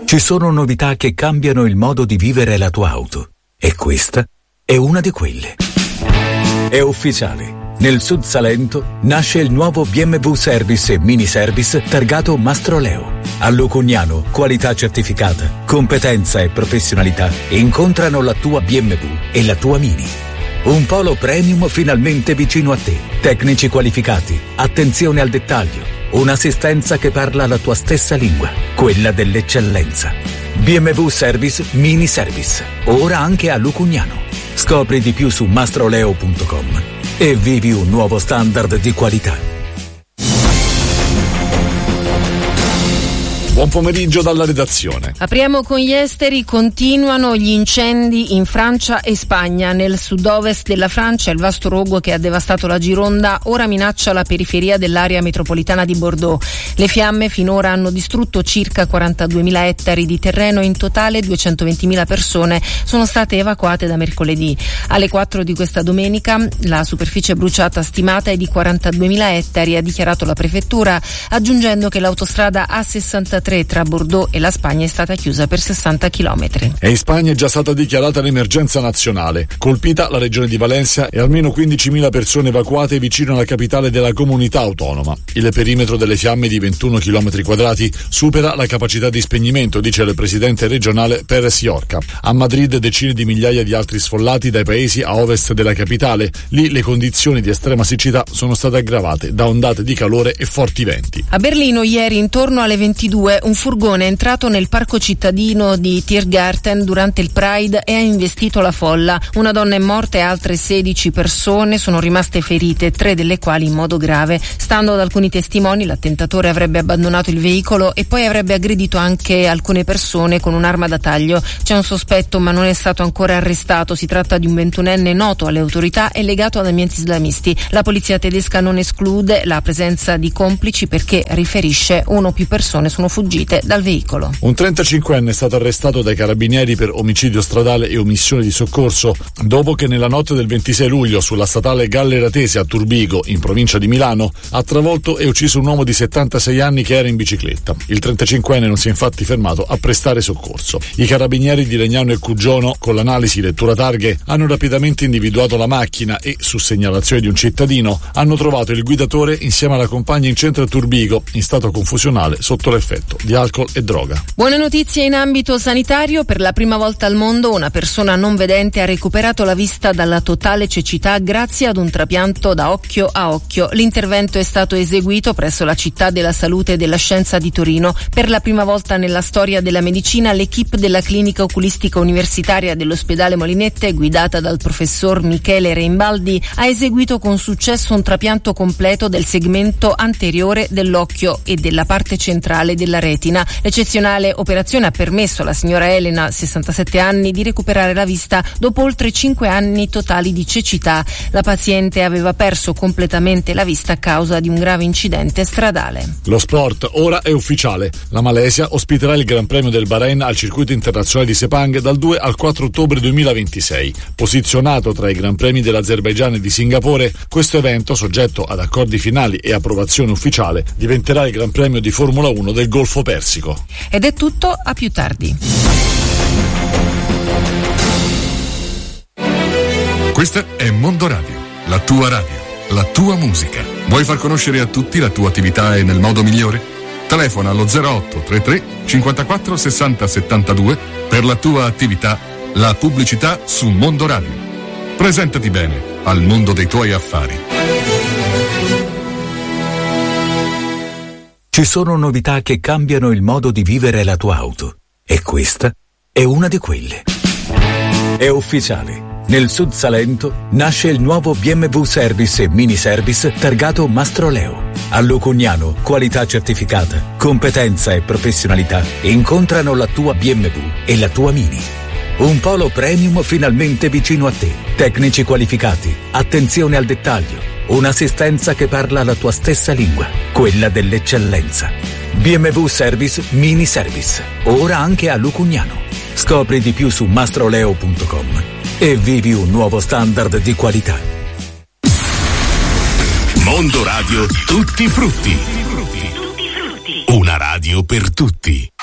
Ci sono novità che cambiano il modo di vivere la tua auto. E questa è una di quelle. È ufficiale. Nel Sud Salento nasce il nuovo BMW Service e Mini Service targato Mastroleo. A Lucugnano, qualità certificata, competenza e professionalità incontrano la tua BMW e la tua Mini. Un polo premium finalmente vicino a te. Tecnici qualificati, attenzione al dettaglio, un'assistenza che parla la tua stessa lingua, quella dell'eccellenza. BMW Service Mini Service, ora anche a Lucugnano. Scopri di più su mastroleo.com e vivi un nuovo standard di qualità. Buon pomeriggio dalla redazione. Apriamo con gli esteri. Continuano gli incendi in Francia e Spagna. Nel sud-ovest della Francia il vasto rogo che ha devastato la Gironda ora minaccia la periferia dell'area metropolitana di Bordeaux. Le fiamme finora hanno distrutto circa 42.000 ettari di terreno e in totale 220.000 persone sono state evacuate da mercoledì. Alle 4 di questa domenica la superficie bruciata stimata è di 42.000 ettari, ha dichiarato la prefettura, aggiungendo che l'autostrada A63 tra Bordeaux e la Spagna è stata chiusa per 60 chilometri. E in Spagna è già stata dichiarata l'emergenza nazionale. Colpita la regione di Valencia e almeno 15.000 persone evacuate vicino alla capitale della comunità autonoma. Il perimetro delle fiamme di 21 km quadrati supera la capacità di spegnimento, dice il presidente regionale Pérez Llorca. A Madrid decine di migliaia di altri sfollati dai paesi a ovest della capitale. Lì le condizioni di estrema siccità sono state aggravate da ondate di calore e forti venti. A Berlino ieri intorno alle 22 un furgone è entrato nel parco cittadino di Tiergarten durante il Pride e ha investito la folla. Una donna è morta e altre 16 persone sono rimaste ferite, 3 delle quali in modo grave. Stando ad alcuni testimoni, l'attentatore avrebbe abbandonato il veicolo e poi avrebbe aggredito anche alcune persone con un'arma da taglio. C'è un sospetto ma non è stato ancora arrestato. Si tratta di un 21enne noto alle autorità e legato ad ambienti islamisti. La polizia tedesca non esclude la presenza di complici perché, riferisce, 1 o più persone sono fuggite dal veicolo. Un 35enne è stato arrestato dai carabinieri per omicidio stradale e omissione di soccorso dopo che nella notte del 26 luglio sulla statale Galleratese a Turbigo, in provincia di Milano, ha travolto e ucciso un uomo di 76 anni che era in bicicletta. Il 35enne non si è infatti fermato a prestare soccorso. I carabinieri di Legnano e Cugiono, con l'analisi lettura targhe, hanno rapidamente individuato la macchina e, su segnalazione di un cittadino, hanno trovato il guidatore insieme alla compagna in centro a Turbigo, in stato confusionale sotto l'effetto di alcol e droga. Buone notizie in ambito sanitario. Per la prima volta al mondo una persona non vedente ha recuperato la vista dalla totale cecità grazie ad un trapianto da occhio a occhio. L'intervento è stato eseguito presso la Città della Salute e della Scienza di Torino. Per la prima volta nella storia della medicina l'equipe della clinica oculistica universitaria dell'ospedale Molinette, guidata dal professor Michele Reimbaldi, ha eseguito con successo un trapianto completo del segmento anteriore dell'occhio e della parte centrale della retina. L'eccezionale operazione ha permesso alla signora Elena, 67 anni, di recuperare la vista dopo oltre 5 anni totali di cecità. La paziente aveva perso completamente la vista a causa di un grave incidente stradale. Lo sport ora è ufficiale. La Malesia ospiterà il Gran Premio del Bahrain al circuito internazionale di Sepang dal 2 al 4 ottobre 2026. Posizionato tra i Gran Premi dell'Azerbaigian e di Singapore, questo evento, soggetto ad accordi finali e approvazione ufficiale, diventerà il Gran Premio di Formula 1 del Golfo Persico. Ed è tutto, a più tardi. Questa è Mondo Radio, la tua musica. Vuoi far conoscere a tutti la tua attività e nel modo migliore? Telefona allo 0833 54 60 72 per la tua attività, la pubblicità su Mondo Radio. Presentati bene al mondo dei tuoi affari. Ci sono novità che cambiano il modo di vivere la tua auto. E questa è una di quelle. È ufficiale. Nel Sud Salento nasce il nuovo BMW Service e Mini Service targato Mastroleo. A Lucugnano, qualità certificata, competenza e professionalità incontrano la tua BMW e la tua Mini. Un polo premium finalmente vicino a te. Tecnici qualificati, attenzione al dettaglio, un'assistenza che parla la tua stessa lingua, quella dell'eccellenza. BMW Service Mini Service, ora anche a Lucugnano. Scopri di più su mastroleo.com e vivi un nuovo standard di qualità. Mondo Radio Tutti Frutti. Una radio per tutti.